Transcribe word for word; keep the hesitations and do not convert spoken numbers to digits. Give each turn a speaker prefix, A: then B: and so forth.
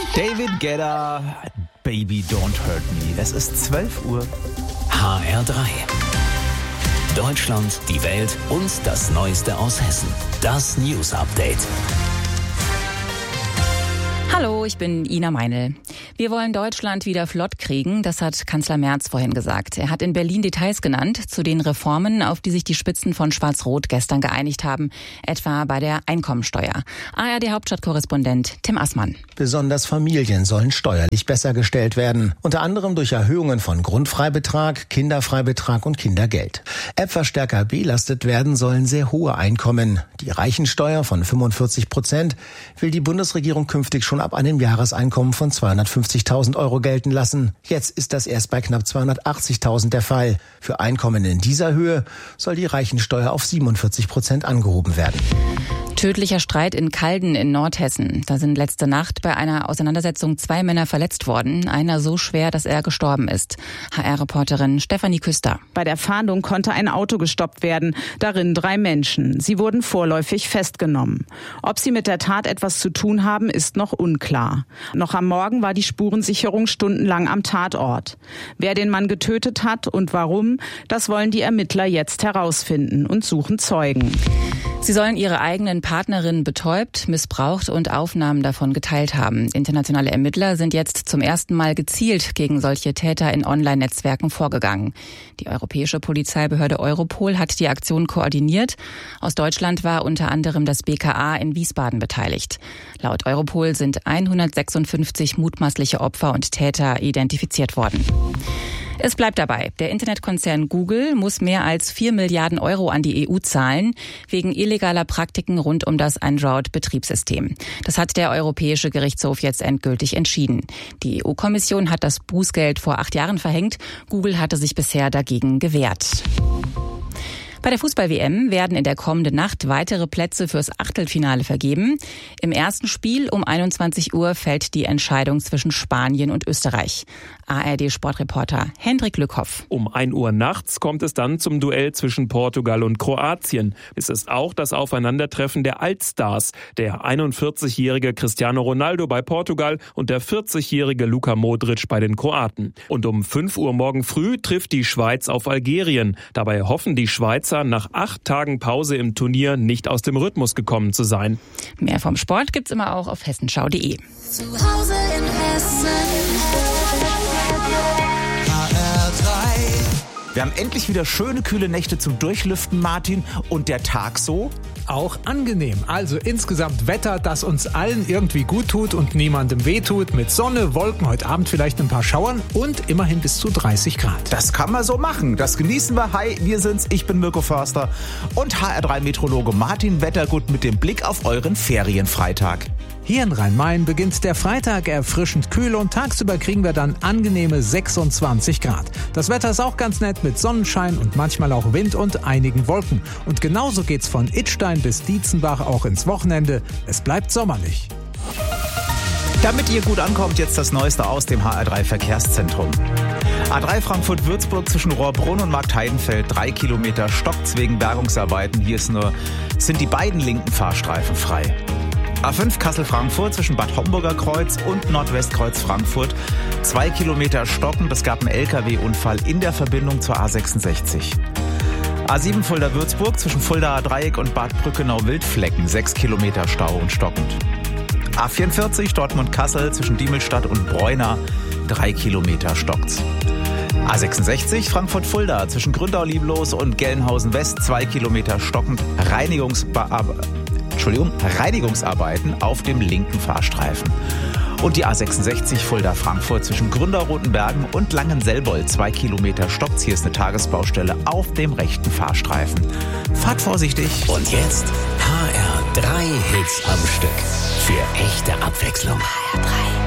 A: David Guetta, Baby Don't Hurt Me. Es ist zwölf Uhr.
B: H R drei. Deutschland, die Welt und das Neueste aus Hessen. Das News Update.
C: Hallo, ich bin Ina Meinl. Wir wollen Deutschland wieder flott kriegen, das hat Kanzler Merz vorhin gesagt. Er hat in Berlin Details genannt zu den Reformen, auf die sich die Spitzen von Schwarz-Rot gestern geeinigt haben, etwa bei der Einkommensteuer. A R D-Hauptstadtkorrespondent Tim Assmann.
D: Besonders Familien sollen steuerlich besser gestellt werden. Unter anderem durch Erhöhungen von Grundfreibetrag, Kinderfreibetrag und Kindergeld. Erbverstärker belastet werden sollen sehr hohe Einkommen. Die Reichensteuer von fünfundvierzig Prozent will die Bundesregierung künftig schon ab einem Jahreseinkommen von zweihundertfünfzigtausend Euro gelten lassen. Jetzt ist das erst bei knapp zweihundertachtzigtausend der Fall. Für Einkommen in dieser Höhe soll die Reichensteuer auf siebenundvierzig Prozent angehoben werden.
C: Tödlicher Streit in Calden in Nordhessen. Da sind letzte Nacht bei einer Auseinandersetzung zwei Männer verletzt worden. Einer so schwer, dass er gestorben ist. H R-Reporterin Stefanie Küster.
E: Bei der Fahndung konnte ein Auto gestoppt werden. Darin drei Menschen. Sie wurden vorläufig festgenommen. Ob sie mit der Tat etwas zu tun haben, ist noch unklar. Noch am Morgen war die Spurensicherung stundenlang am Tatort. Wer den Mann getötet hat und warum, das wollen die Ermittler jetzt herausfinden und suchen Zeugen.
C: Sie sollen ihre eigenen Partnerinnen betäubt, missbraucht und Aufnahmen davon geteilt haben. Internationale Ermittler sind jetzt zum ersten Mal gezielt gegen solche Täter in Online-Netzwerken vorgegangen. Die europäische Polizeibehörde Europol hat die Aktion koordiniert. Aus Deutschland war unter anderem das B K A in Wiesbaden beteiligt. Laut Europol sind hundertsechsundfünfzig mutmaßliche Opfer und Täter identifiziert worden. Es bleibt dabei. Der Internetkonzern Google muss mehr als vier Milliarden Euro an die E U zahlen, wegen illegaler Praktiken rund um das Android-Betriebssystem. Das hat der Europäische Gerichtshof jetzt endgültig entschieden. Die E U-Kommission hat das Bußgeld vor acht Jahren verhängt. Google hatte sich bisher dagegen gewehrt. Bei der Fußball-W M werden in der kommenden Nacht weitere Plätze fürs Achtelfinale vergeben. Im ersten Spiel um einundzwanzig Uhr fällt die Entscheidung zwischen Spanien und Österreich. A R D-Sportreporter Hendrik Lückhoff.
F: Um ein Uhr nachts kommt es dann zum Duell zwischen Portugal und Kroatien. Es ist auch das Aufeinandertreffen der Altstars, der einundvierzigjährige Cristiano Ronaldo bei Portugal und der vierzigjährige Luka Modric bei den Kroaten. Und um fünf Uhr morgen früh trifft die Schweiz auf Algerien. Dabei hoffen die Schweizer, nach acht Tagen Pause im Turnier nicht aus dem Rhythmus gekommen zu sein.
C: Mehr vom Sport gibt's immer auch auf hessenschau punkt de.
G: Zu Hause in Hessen. H R drei.
A: Wir haben endlich wieder schöne, kühle Nächte zum Durchlüften, Martin. Und der Tag so?
H: Auch angenehm. Also insgesamt Wetter, das uns allen irgendwie gut tut und niemandem wehtut. Mit Sonne, Wolken, heute Abend vielleicht ein paar Schauern und immerhin bis zu dreißig Grad.
A: Das kann man so machen. Das genießen wir. Hi, wir sind's. Ich bin Mirko Förster und H R drei Meteorologe Martin Wettergut mit dem Blick auf euren Ferienfreitag.
H: Hier in Rhein-Main beginnt der Freitag erfrischend kühl und tagsüber kriegen wir dann angenehme sechsundzwanzig Grad. Das Wetter ist auch ganz nett mit Sonnenschein und manchmal auch Wind und einigen Wolken. Und genauso geht's von Idstein bis Dietzenbach auch ins Wochenende. Es bleibt sommerlich.
A: Damit ihr gut ankommt, jetzt das Neueste aus dem H R drei Verkehrszentrum. A drei Frankfurt-Würzburg zwischen Rohrbrunn und Marktheidenfeld, drei Kilometer stockt's wegen Bergungsarbeiten. Hier ist nur, sind die beiden linken Fahrstreifen frei. A fünf Kassel-Frankfurt zwischen Bad Homburger Kreuz und Nordwestkreuz Frankfurt. Zwei Kilometer stockend. Es gab einen L K W-Unfall in der Verbindung zur A sechsundsechzig. A sieben Fulda-Würzburg zwischen Fuldaer Dreieck und Bad Brückenau-Wildflecken. Sechs Kilometer Stau und stockend. A vierundvierzig Dortmund-Kassel zwischen Diemelstadt und Bräuna. Drei Kilometer stockt's. A sechsundsechzig Frankfurt-Fulda zwischen Gründau-Lieblos und Gelnhausen West. Zwei Kilometer stockend. Reinigungsbearbeitung. Entschuldigung, Reinigungsarbeiten auf dem linken Fahrstreifen. Und die A sechsundsechzig Fulda-Frankfurt zwischen Gründau-Rotenbergen und Langenselbold. Zwei Kilometer stockt's. Hier ist eine Tagesbaustelle auf dem rechten Fahrstreifen. Fahrt vorsichtig.
B: Und jetzt H R drei Hits am Stück. Für echte Abwechslung.
G: H R drei.